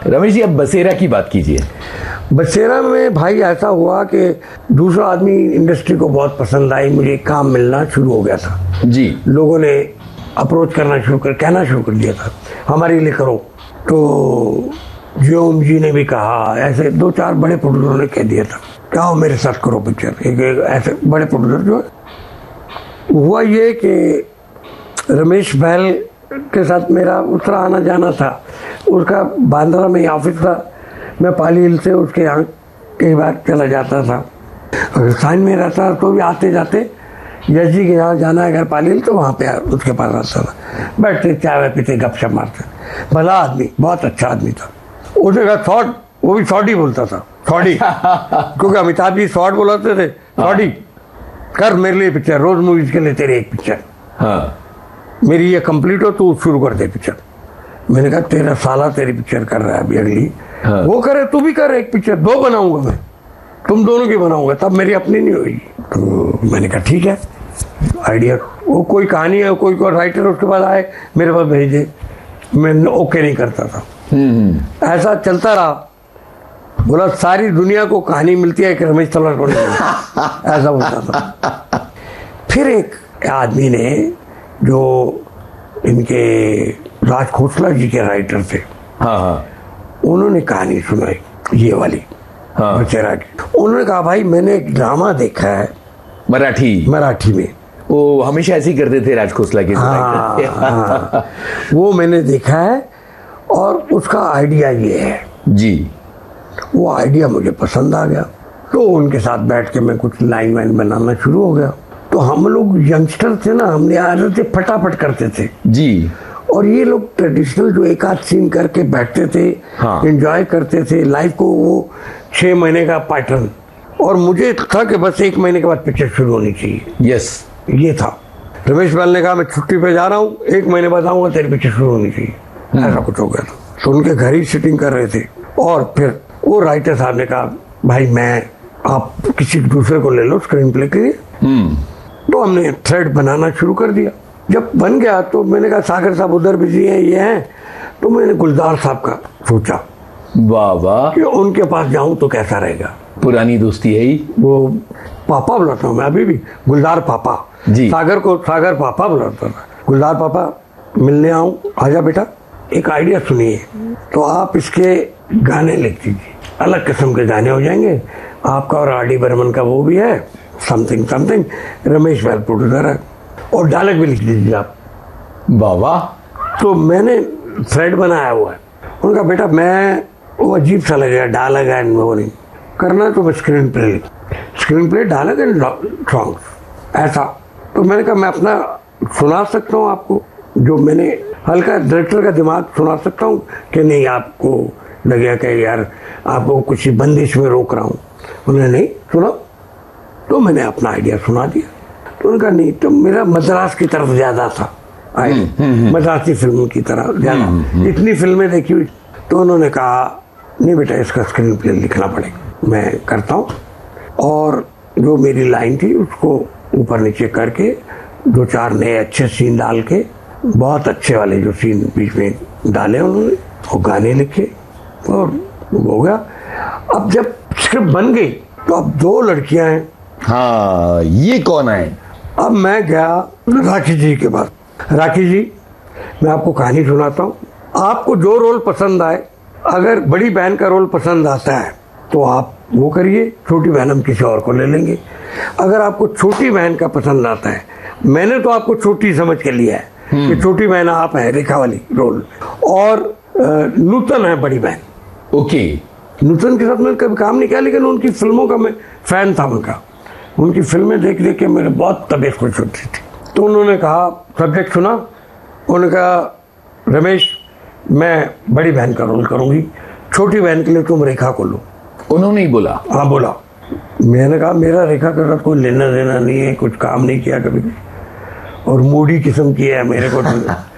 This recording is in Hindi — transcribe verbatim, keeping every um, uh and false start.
रमेश जी, अब बसेरा की बात कीजिए। बसेरा में भाई ऐसा हुआ कि दूसरा आदमी इंडस्ट्री को बहुत पसंद आई, मुझे काम मिलना शुरू हो गया था जी। लोगों ने अप्रोच करना शुरू कर कहना शुरू कर दिया था हमारे लिए करो। तो जियोम जी ने भी कहा, ऐसे दो चार बड़े प्रोड्यूसरों ने कह दिया था क्या हो मेरे साथ करो पिक्चर। एक, एक ऐसे बड़े प्रोड्यूसर जो हुआ ये कि रमेश बहल के साथ मेरा उत्तरा आना जाना था। उसका बांद्रा में ऑफिस था, मैं पाली हिल से उसके यहाँ कई बार चला जाता था। अगर साइन में रहता तो भी आते जाते यश जी के यहाँ जाना है अगर पाली हिल तो वहाँ पे उसके पास आता था, बैठते चाय वाय पीते गपशप मारते। भला आदमी, बहुत अच्छा आदमी था। उसने कहा शॉर्ट, वो भी शॉर्ट ही बोलता था, शॉर्ट ही क्योंकि अमिताभ जी शॉर्ट बोलाते थे। शॉर्ट ही कर मेरे लिए पिक्चर, रोज मूवीज के लिए तेरे एक पिक्चर। हाँ। मेरी ये कंप्लीट हो तो शुरू कर दे पिक्चर। मैंने कहा तेरा साला तेरी पिक्चर कर रहा है अभी अगली। हाँ। वो करे तू भी कर एक पिक्चर, दो बनाऊंगा मैं, तुम दोनों की बनाऊंगा, तब मेरी अपनी नहीं होगी। तो मैंने कहा ठीक है आइडिया। वो कोई कहानी है, कोई कोई राइटर उसके बाद आए मेरे पास भेजे, मैं ओके नहीं करता था। ऐसा चलता रहा। बोला सारी दुनिया को कहानी मिलती है कि रमेश तलवार को नहीं ऐसा होता था। फिर एक आदमी ने जो इनके राज खोसला जी के राइटर थे, हाँ हाँ, उन्होंने कहानी सुनाई ये वाली, हाँ, बसेरा की। उन्होंने कहा भाई मैंने एक ड्रामा देखा है मराठी मराठी में, वो हमेशा ऐसे ही करते थे राज खोसला के। हाँ, हाँ, वो मैंने देखा है और उसका आइडिया ये है जी। वो आइडिया मुझे पसंद आ गया। तो उनके साथ बैठ के मैं कुछ लाइन वाइन बनाना शुरू हो गया। तो हम लोग यंगस्टर थे ना, हमने आदत थे फटाफट करते थे जी। और ये लोग ट्रेडिशनल जो एक आध सीन करके बैठते थे, हाँ, एंजॉय करते थे लाइफ को। वो छह महीने का पैटर्न, और मुझे था कि बस एक महीने के बाद पिक्चर शुरू होनी चाहिए। यस, ये था। रमेश बहल ने कहा मैं छुट्टी पे जा रहा हूँ, एक महीने बाद आऊंगा, तेरी पिक्चर शुरू होनी चाहिए। ऐसा कुछ हो गया था। तो उनके घर ही सिटिंग कर रहे थे और फिर वो राइटर साहब ने कहा भाई मैं आप किसी दूसरे को ले लो स्क्रीन प्ले के लिए। तो हमने थ्रेड बनाना शुरू कर दिया। जब बन गया तो मैंने कहा सागर साहब उधर बिजी हैं, ये हैं। तो मैंने गुलजार साहब का सोचा, वाह वाह, कि उनके पास जाऊं तो कैसा रहेगा। पुरानी दोस्ती है ही। वो पापा बुलाता हूँ मैं अभी भी, गुलजार पापा जी। सागर को सागर पापा बुलाता था। गुलजार पापा मिलने आऊं, आजा बेटा एक आइडिया सुनिए, तो आप इसके गाने लिख दीजिए, अलग किस्म के गाने हो जाएंगे आपका और आर डी बर्मन का वो भी है, समथिंग समथिंग, रमेश बहल प्रोड्यूसर है, और डायलॉग भी लिख दीजिए आप। बाबा, तो मैंने थ्रेड बनाया हुआ है। उनका बेटा मैं वो अजीब सा लगेगा डायलॉग एंड वो नहीं करना, तो मैं स्क्रीन प्ले लिख screen play dialogue and song ऐसा। तो मैंने कहा मैं अपना सुना सकता हूँ आपको, जो मैंने हल्का डायरेक्टर का दिमाग सुना सकता हूँ कि नहीं आपको लगेगा कि यार आपको कुछ बंदिश में रोक रहा हूँ। उन्होंने नहीं सुना, तो मैंने अपना आइडिया सुना दिया। तो उनका नहीं, तो मेरा मद्रास की तरफ ज्यादा था, मद्रासी फिल्म की तरह ज्यादा, इतनी फिल्में देखी हुई। तो उन्होंने कहा नहीं बेटा इसका स्क्रीन प्ले लिखना पड़ेगा, मैं करता हूँ। और जो मेरी लाइन थी उसको ऊपर नीचे करके दो चार नए अच्छे सीन डाल के, बहुत अच्छे वाले जो सीन बीच में डाले उन्होंने, वो गाने लिखे और हो गया। अब जब स्क्रिप्ट बन गई तो अब दो लड़कियां हैं। हाँ, ये कौन है? अब मैं गया राखी जी के पास। राखी जी मैं आपको कहानी सुनाता हूँ, आपको जो रोल पसंद आए, अगर बड़ी बहन का रोल पसंद आता है तो आप वो करिए, छोटी बहन हम किसी और को ले लेंगे। अगर आपको छोटी बहन का पसंद आता है, मैंने तो आपको छोटी समझ के लिया है कि छोटी बहन आप है, रेखा वाली रोल, और नूतन है बड़ी बहन। ओके, नूतन के साथ मैंने कभी काम नहीं किया, लेकिन उनकी फिल्मों का मैं फैन था। उनका उनकी फिल्में देख देख के मेरे बहुत तबीयत खुश होती थी। तो उन्होंने कहा सब्जेक्ट सुना, उन्होंने कहा रमेश मैं बड़ी बहन का रोल करूंगी, छोटी बहन के लिए तुम रेखा को लो। उन्होंने ही बोला? हाँ बोला। मैंने कहा मेरा रेखा के साथ कोई लेना देना नहीं है, कुछ काम नहीं किया कभी, और मूडी किस्म की है मेरे को।